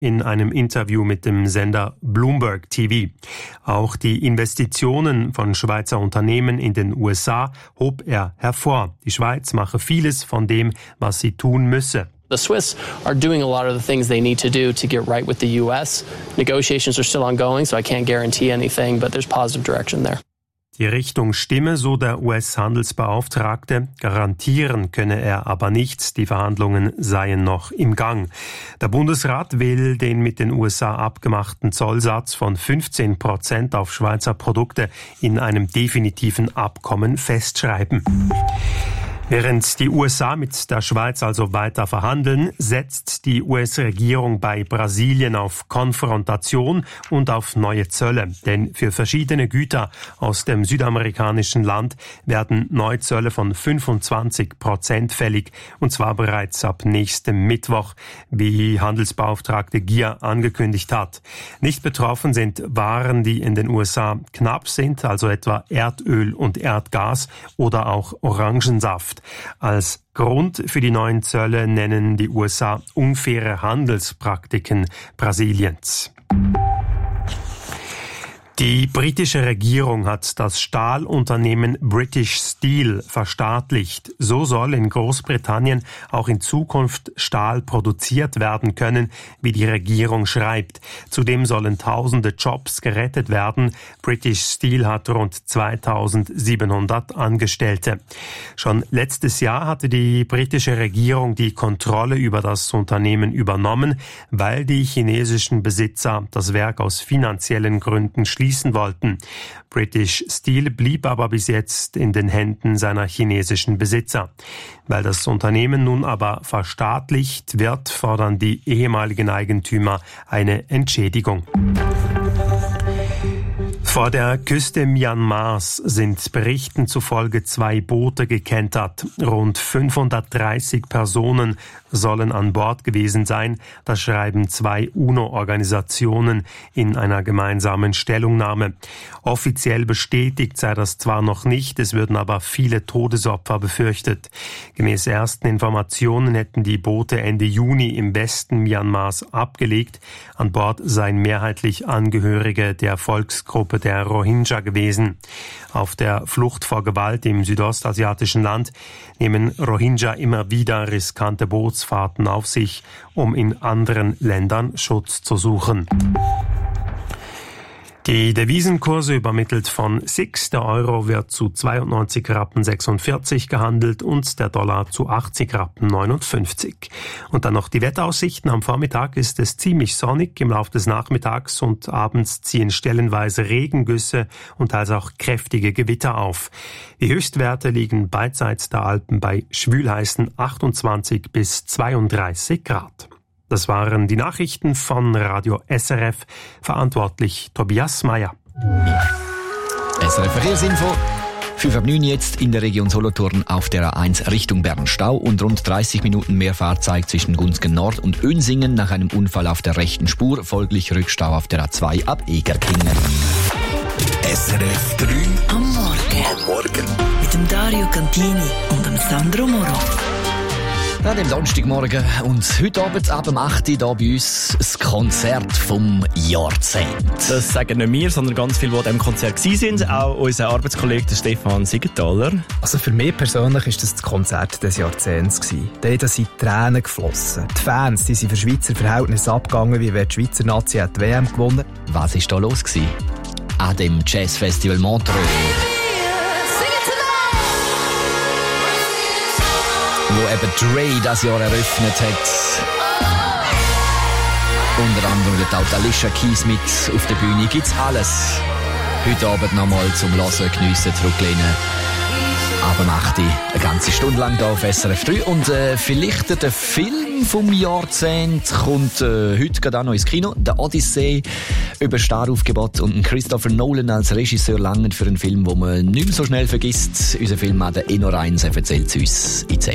in einem Interview mit dem Sender Bloomberg TV. Auch die Investitionen von Schweizer Unternehmen in den USA hob er hervor. Die Schweiz mache vieles von dem, was sie tun müsse. The Swiss are doing a lot of the things they need to do to get right with the U.S. Negotiations are still ongoing, so I can't guarantee anything, but there's positive direction there. Die Richtung stimme, so der US-Handelsbeauftragte. Garantieren könne er aber nichts. Die Verhandlungen seien noch im Gang. Der Bundesrat will den mit den USA abgemachten Zollsatz von 15% auf Schweizer Produkte in einem definitiven Abkommen festschreiben. Während die USA mit der Schweiz also weiter verhandeln, setzt die US-Regierung bei Brasilien auf Konfrontation und auf neue Zölle. Denn für verschiedene Güter aus dem südamerikanischen Land werden Neuzölle von 25% fällig, und zwar bereits ab nächstem Mittwoch, wie Handelsbeauftragte Gier angekündigt hat. Nicht betroffen sind Waren, die in den USA knapp sind, also etwa Erdöl und Erdgas oder auch Orangensaft. Als Grund für die neuen Zölle nennen die USA unfaire Handelspraktiken Brasiliens. Die britische Regierung hat das Stahlunternehmen British Steel verstaatlicht. So soll in Großbritannien auch in Zukunft Stahl produziert werden können, wie die Regierung schreibt. Zudem sollen tausende Jobs gerettet werden. British Steel hat rund 2700 Angestellte. Schon letztes Jahr hatte die britische Regierung die Kontrolle über das Unternehmen übernommen, weil die chinesischen Besitzer das Werk aus finanziellen Gründen schließen wollten. British Steel blieb aber bis jetzt in den Händen seiner chinesischen Besitzer. Weil das Unternehmen nun aber verstaatlicht wird, fordern die ehemaligen Eigentümer eine Entschädigung. Vor der Küste Myanmars sind Berichten zufolge 2 Boote gekentert. Rund 530 Personen sollen an Bord gewesen sein. Das schreiben 2 UNO-Organisationen in einer gemeinsamen Stellungnahme. Offiziell bestätigt sei das zwar noch nicht, es würden aber viele Todesopfer befürchtet. Gemäß ersten Informationen hätten die Boote Ende Juni im Westen Myanmars abgelegt. An Bord seien mehrheitlich Angehörige der Volksgruppe der Rohingya gewesen. Auf der Flucht vor Gewalt im südostasiatischen Land nehmen Rohingya immer wieder riskante Bootsfahrten auf sich, um in anderen Ländern Schutz zu suchen. Die Devisenkurse übermittelt von SIX. Der Euro wird zu 92,46 Rappen gehandelt und der Dollar zu 80,59 Rappen. Und dann noch die Wetteraussichten. Am Vormittag ist es ziemlich sonnig. Im Laufe des Nachmittags und abends ziehen stellenweise Regengüsse und teils auch kräftige Gewitter auf. Die Höchstwerte liegen beidseits der Alpen bei schwülheißen 28 bis 32 Grad. Das waren die Nachrichten von Radio SRF, verantwortlich Tobias Meyer. SRF Verkehrsinfo. 5:09 jetzt in der Region Solothurn auf der A1 Richtung Bern-Stau und rund 30 Minuten mehr Fahrzeit zwischen Gunzgen Nord und Önsingen nach einem Unfall auf der rechten Spur, folglich Rückstau auf der A2 ab Egerkingen. SRF 3 am Morgen. Mit dem Dario Cantini und dem Sandro Moro. An dem Donnerstagmorgen und heute Abend ab 8 Uhr hier bei uns das Konzert vom Jahrzehnt. Das sagen nicht wir, sondern ganz viele, die an diesem Konzert waren. Auch unser Arbeitskollege Stefan Siegenthaler. Also für mich persönlich war das Konzert des Jahrzehnts. Da sind Tränen geflossen. Die Fans die sind für Schweizer Verhältnisse abgegangen, wie wenn die Schweizer Nazi die WM gewonnen. Was war da los an dem Jazzfestival Montreux? Wo eben Dre das Jahr eröffnet hat. Unter anderem wird auch Alicia Keys mit auf der Bühne. Gibt's alles. Heute Abend nochmal zum Hören, Geniessen, zurücklehnen. Aber macht die eine ganze Stunde lang hier auf SRF 3. Und vielleicht der Film vom Jahrzehnt kommt heute gerade auch noch ins Kino. Der Odyssey über Staraufgebot und Christopher Nolan als Regisseur langen für einen Film, den man nicht mehr so schnell vergisst. Unser Filmmann Enno Reins erzählt es uns in 10